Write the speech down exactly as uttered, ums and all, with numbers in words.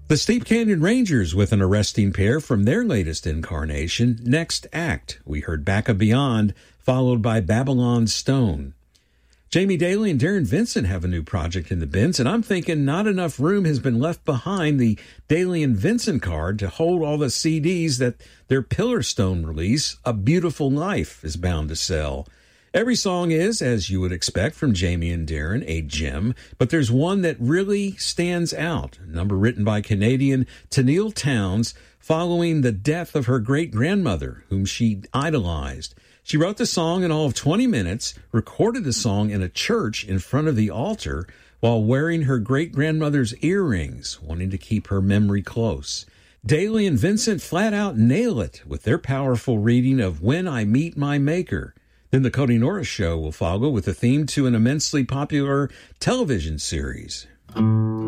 The Steep Canyon Rangers with an arresting pair from their latest incarnation, Next Act. We heard Back of Beyond, followed by Babylon Stone. Jamie Daly and Darren Vincent have a new project in the bins, and I'm thinking not enough room has been left behind the Daly and Vincent card to hold all the C Ds that their Pillar Stone release, A Beautiful Life, is bound to sell. Every song is, as you would expect from Jamie and Darren, a gem, but there's one that really stands out, a number written by Canadian Tenille Townes following the death of her great-grandmother, whom she idolized. She wrote the song in all of twenty minutes, recorded the song in a church in front of the altar while wearing her great-grandmother's earrings, wanting to keep her memory close. Daly and Vincent flat out nail it with their powerful reading of When I Meet My Maker. Then the Cody Norris Show will follow with a theme to an immensely popular television series.